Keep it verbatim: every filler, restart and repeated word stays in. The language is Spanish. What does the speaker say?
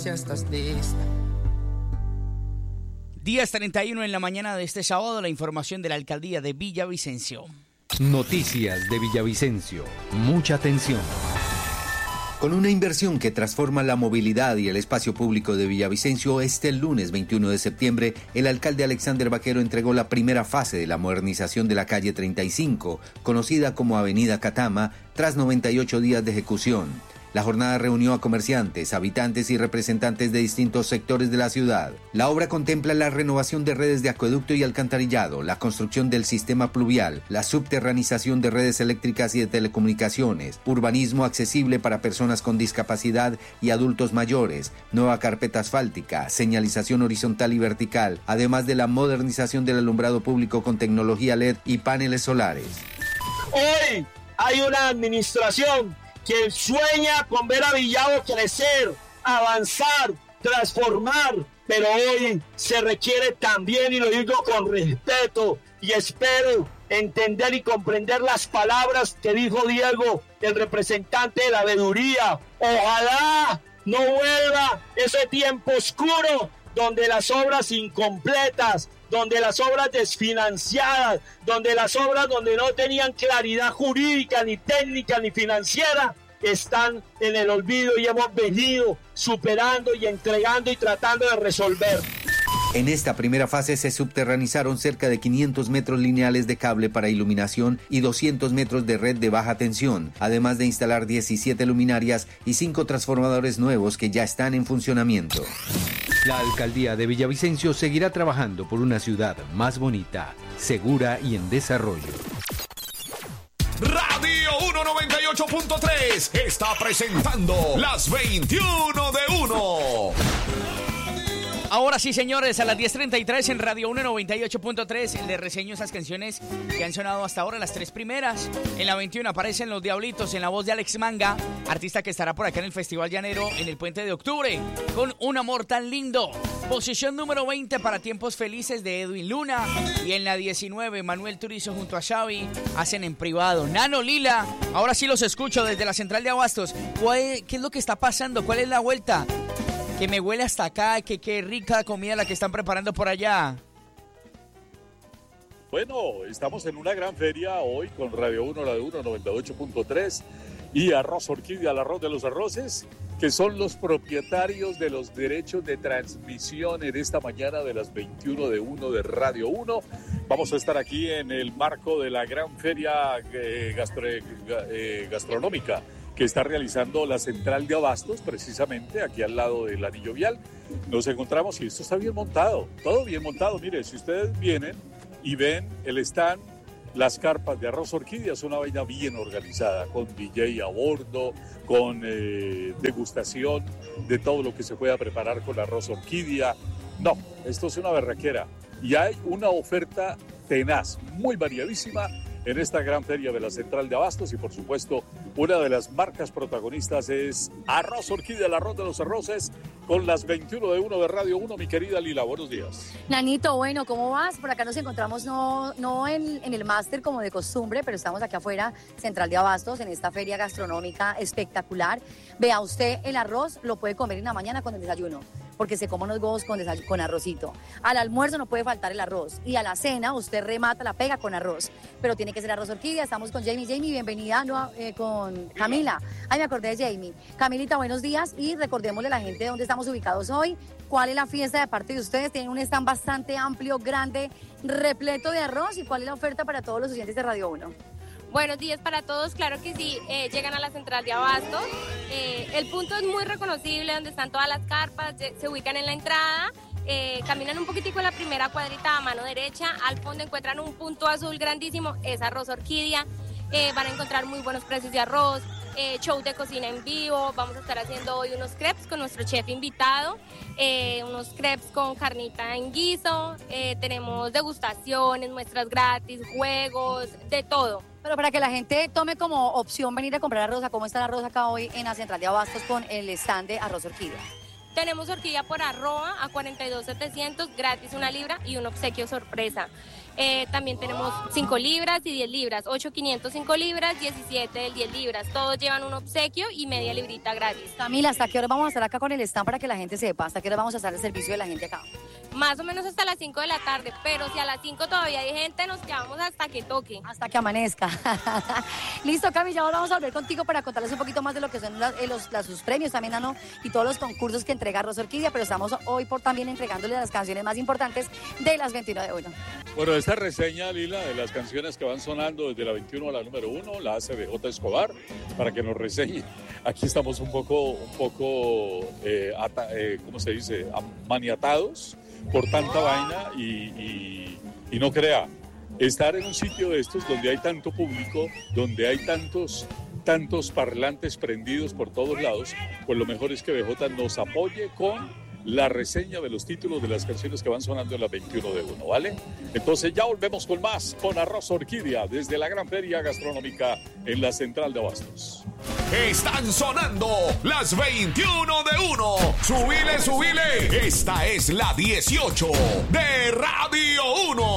si ya estás lista. diez treinta y uno en la mañana de este sábado, la información de la alcaldía de Villavicencio. Noticias de Villavicencio. Mucha atención. Con una inversión que transforma la movilidad y el espacio público de Villavicencio, este lunes veintiuno de septiembre, el alcalde Alexander Vaquero entregó la primera fase de la modernización de la calle treinta y cinco, conocida como Avenida Catama, tras noventa y ocho días de ejecución. La jornada reunió a comerciantes, habitantes y representantes de distintos sectores de la ciudad. La obra contempla la renovación de redes de acueducto y alcantarillado, la construcción del sistema pluvial, la subterranización de redes eléctricas y de telecomunicaciones, urbanismo accesible para personas con discapacidad y adultos mayores, nueva carpeta asfáltica, señalización horizontal y vertical, además de la modernización del alumbrado público con tecnología L E D y paneles solares. Hoy hay una administración que sueña con ver a Villavo crecer, avanzar, transformar, pero hoy se requiere también, y lo digo con respeto, y espero entender y comprender las palabras que dijo Diego, el representante de la veeduría. Ojalá no vuelva ese tiempo oscuro donde las obras incompletas, donde las obras desfinanciadas, donde las obras donde no tenían claridad jurídica, ni técnica, ni financiera, están en el olvido y hemos venido superando y entregando y tratando de resolver. En esta primera fase se subterranizaron cerca de quinientos metros lineales de cable para iluminación y doscientos metros de red de baja tensión, además de instalar diecisiete luminarias y cinco transformadores nuevos que ya están en funcionamiento. La alcaldía de Villavicencio seguirá trabajando por una ciudad más bonita, segura y en desarrollo. Radio uno noventa y ocho punto tres está presentando las veintiuno de uno. Ahora sí, señores, a las diez treinta y tres en Radio uno noventa y ocho punto tres les reseño esas canciones que han sonado hasta ahora, las tres primeras. En la veintiuno aparecen Los Diablitos en la voz de Alex Manga, artista que estará por acá en el Festival Llanero en el Puente de Octubre, con Un Amor Tan Lindo. Posición número veinte para Tiempos Felices de Edwin Luna. Y en la diecinueve, Manuel Turizo junto a Xavi hacen En Privado. Nano Lila, ahora sí los escucho desde la central de Abastos. ¿Cuál, ¿Qué es lo que está pasando? ¿Cuál es la vuelta? Que me huele hasta acá, que qué rica comida la que están preparando por allá. Bueno, estamos en una gran feria hoy con Radio uno, la de uno noventa y ocho punto tres y Arroz Orquídea, el arroz de los arroces, que son los propietarios de los derechos de transmisión en esta mañana de las veintiuno de uno de Radio uno. Vamos a estar aquí en el marco de la gran feria eh, gastro, eh, gastronómica que está realizando la central de Abastos, precisamente aquí al lado del Anillo Vial. Nos encontramos y esto está bien montado, todo bien montado. Mire, si ustedes vienen y ven el stand, las carpas de Arroz Orquídea, es una vaina bien organizada, con D J a bordo, con eh, degustación de todo lo que se pueda preparar con Arroz Orquídea. No, esto es una berraquera y hay una oferta tenaz, muy variadísima en esta gran feria de la Central de Abastos y por supuesto una de las marcas protagonistas es Arroz Orquídea, el arroz de los arroces, con las veintiuno de uno de Radio uno, mi querida Lila, buenos días. Nanito, bueno, ¿cómo vas? Por acá nos encontramos no, no en, en el máster como de costumbre, pero estamos aquí afuera, Central de Abastos, en esta feria gastronómica espectacular. Vea, usted el arroz lo puede comer en la mañana con el desayuno, porque se come unos huevos con, desay- con arrocito. Al almuerzo no puede faltar el arroz. Y a la cena usted remata la pega con arroz. Pero tiene que ser Arroz Orquídea. Estamos con Jamie. Jamie, bienvenida no, eh, con Camila. Ay, me acordé de Jamie. Camilita, buenos días. Y recordémosle a la gente dónde estamos ubicados hoy. ¿Cuál es la fiesta de parte de ustedes? Tienen un stand bastante amplio, grande, repleto de arroz. ¿Y cuál es la oferta para todos los oyentes de Radio uno? Buenos días para todos, claro que sí, eh, llegan a la central de Abastos. Eh, el punto es muy reconocible, donde están todas las carpas, se ubican en la entrada, eh, caminan un poquitico en la primera cuadrita a mano derecha, al fondo encuentran un punto azul grandísimo, es Arroz Orquídea, eh, van a encontrar muy buenos precios de arroz, eh, show de cocina en vivo, vamos a estar haciendo hoy unos crepes con nuestro chef invitado, eh, unos crepes con carnita en guiso, eh, tenemos degustaciones, muestras gratis, juegos, de todo. Pero para que la gente tome como opción venir a comprar arroz, ¿cómo está el arroz acá hoy en la central de Abastos con el stand de Arroz Orquídea? Tenemos orquídea por arroba a cuarenta y dos mil setecientos, gratis una libra y un obsequio sorpresa. Eh, también tenemos cinco libras y diez libras, ocho quinientos cinco libras, diecisiete del diez libras. Todos llevan un obsequio y media librita gratis. Camila, ¿hasta qué hora vamos a estar acá con el stand para que la gente sepa? ¿Hasta qué hora vamos a estar al servicio de la gente acá? Más o menos hasta las cinco de la tarde, pero si a las cinco todavía hay gente, nos quedamos hasta que toque. Hasta que amanezca. Listo, Cami, ya ahora vamos a volver contigo para contarles un poquito más de lo que son los, los, los, sus premios también, Nano, y todos los concursos que entrega Rosa Orquídea, pero estamos hoy por también entregándole las canciones más importantes de las veintiuno de uno. Bueno, esta reseña, Lila, de las canciones que van sonando desde la veintiuno a la número uno, la hace B J Escobar, para que nos reseñe. Aquí estamos un poco, un poco, eh, ata, eh, ¿cómo se dice?, maniatados por tanta vaina y, y, y no crea, estar en un sitio de estos donde hay tanto público, donde hay tantos, tantos parlantes prendidos por todos lados, pues lo mejor es que B J nos apoye con la reseña de los títulos de las canciones que van sonando en la veintiuno de uno, ¿vale? Entonces ya volvemos con más, con Arroz Orquídea, desde la Gran Feria Gastronómica en la Central de Abastos. Están sonando las veintiuno de uno. Subile, subile. Esta es la dieciocho de Radio uno.